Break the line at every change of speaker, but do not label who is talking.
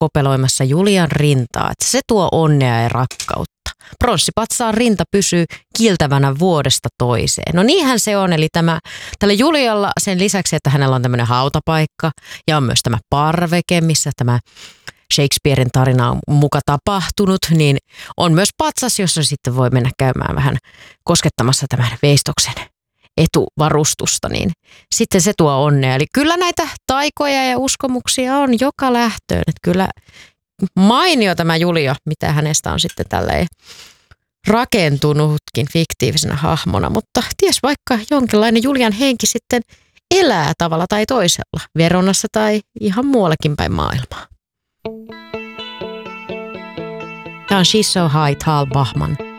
kopeloimassa Julian rintaa, että se tuo onnea ja rakkautta. Pronssipatsaan rinta pysyy kiiltävänä vuodesta toiseen. No niinhän se on, eli tällä Julialla sen lisäksi, että hänellä on tämmöinen hautapaikka ja on myös tämä parveke, missä tämä Shakespearen tarina on muka tapahtunut, niin on myös patsas, jossa sitten voi mennä käymään vähän koskettamassa tämän veistoksen etuvarustusta, niin sitten se tuo onnea. Eli kyllä näitä taikoja ja uskomuksia on joka lähtöön, että kyllä mainio tämä Julia, mitä hänestä on sitten tälleen rakentunutkin fiktiivisenä hahmona, mutta ties vaikka jonkinlainen Julian henki sitten elää tavalla tai toisella, Veronassa tai ihan muuallakin päin maailmaa. Tämä on She's So High, Tal Bachman.